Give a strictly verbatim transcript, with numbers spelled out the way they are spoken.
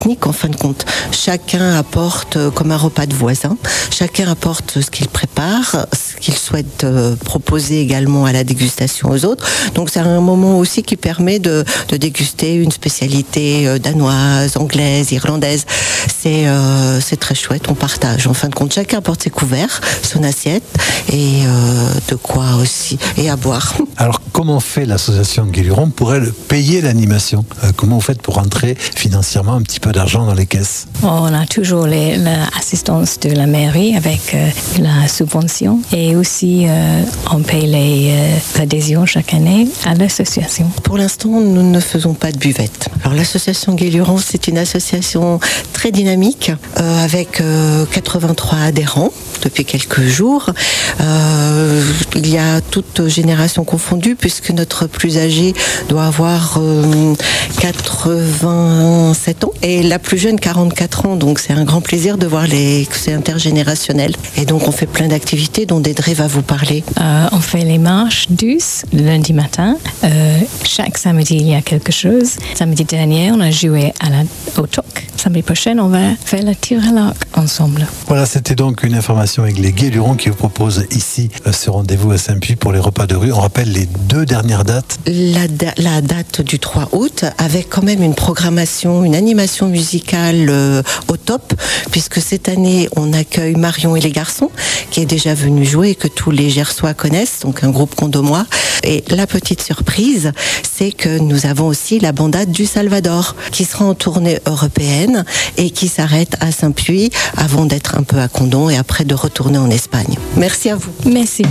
En fin de compte, chacun apporte euh, comme un repas de voisin, chacun apporte ce qu'il prépare, ce qu'il souhaite euh, proposer également à la dégustation aux autres. Donc c'est un moment aussi qui permet de, de déguster une spécialité euh, danoise, anglaise, irlandaise. C'est, euh, c'est très chouette, on partage. En fin de compte, chacun apporte ses couverts, son assiette et euh, de quoi aussi, et à boire. Alors comment fait l'association Guéluron pour elle payer l'animation ? euh, Comment vous faites pour rentrer financièrement un petit peu d'argent dans les caisses? On a toujours les, l'assistance de la mairie avec euh, la subvention et aussi euh, on paye les euh, adhésions chaque année à l'association. Pour l'instant, nous ne faisons pas de buvette. Alors l'association Guéluron, c'est une association très dynamique euh, avec euh, quatre-vingt-trois adhérents depuis quelques jours. Euh, il y a toutes générations confondues puisque notre plus âgé doit avoir euh, quatre-vingt-sept ans et la plus jeune quarante-quatre ans. Donc c'est un grand plaisir de voir les que c'est intergénérationnel. Et donc on fait plein d'activités dont Dédré va vous parler. Euh, on fait les marches douces le lundi matin. Euh, chaque samedi, il y a quelque chose. Samedi dernier, on a joué à la, au T O C. Samedi prochain, on va faire le tir à l'arc ensemble. Voilà, c'était donc une information avec les Guélurons qui vous proposent ici ce rendez-vous à Saint-Puy pour les repas de rue. On rappelle les deux dernières dates. La, da- la date du trois août avec quand même une programmation, une animation musicale euh, au top, puisque cette année, on accueille Marion et les garçons, qui est déjà venu jouer et que tous les Gersois connaissent, donc un groupe condomois. Et la petite surprise, c'est que nous avons aussi la bandade du Salvador, qui sera en tournée européenne et qui s'arrête à Saint-Puy avant d'être un peu à Condom et après de retourner en Espagne. Merci à vous. Merci.